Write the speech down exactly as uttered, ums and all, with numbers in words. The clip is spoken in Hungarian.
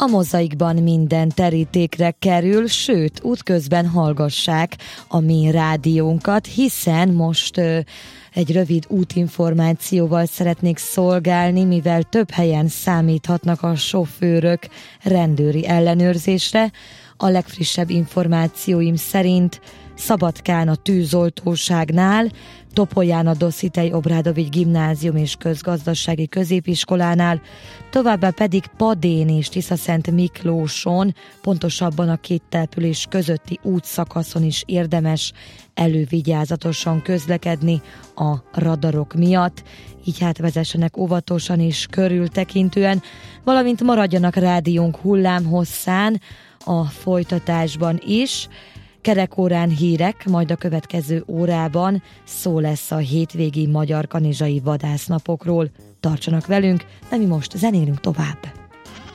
A Mozaikban minden terítékre kerül, sőt, útközben hallgassák a mi rádiónkat, hiszen most ö, egy rövid útinformációval szeretnék szolgálni, mivel több helyen számíthatnak a sofőrök rendőri ellenőrzésre. A legfrissebb információim szerint Szabadkán a tűzoltóságnál, Topolyán a Dositej Obradovics Gimnázium és Közgazdasági Középiskolánál, továbbá pedig Padén és Tiszaszent Miklóson, pontosabban a két település közötti útszakaszon is érdemes elővigyázatosan közlekedni a radarok miatt, így hát vezessenek óvatosan és körültekintően, valamint maradjanak rádiónk hullámhosszán a folytatásban is. Kerekórán hírek, majd a következő órában szó lesz a hétvégi magyar kanizsai vadásznapokról. Tartsanak velünk, de mi most zenélünk tovább.